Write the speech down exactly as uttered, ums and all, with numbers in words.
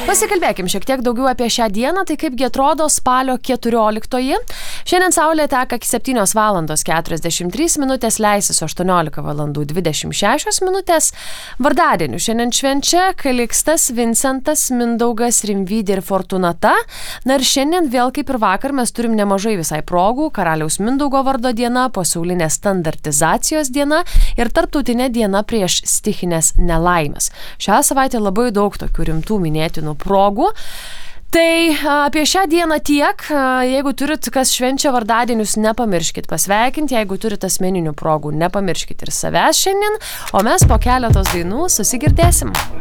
Pasikalbėkim šiek tiek daugiau apie šią dieną, tai kaipgi atrodo spalio keturioliktoji. Šiandien saulė teka iki septynios valandos keturiasdešimt trys minutės, leisis aštuoniolika valandų dvidešimt šešios minutės. Vardadienių šiandien švenčia Kalikstas, Vincentas, Mindaugas, Rimvydė ir Fortunata. Na ir šiandien vėl kaip ir vakar mes turim nemažai visai progų. Karaliaus Mindaugo vardo diena, pasaulinė standartizacijos diena ir tarptautinė diena prieš stichinės nelaimės. Šią savaitę labai daug tokių rimtų minėtinų progų. Tai apie šią dieną tiek. Jeigu turit, kas švenčia vardadienius, nepamirškit pasveikinti. Jeigu turit asmeninių progų, nepamirškit ir savęs šiandien. O mes po keletos dainų susigirdėsim.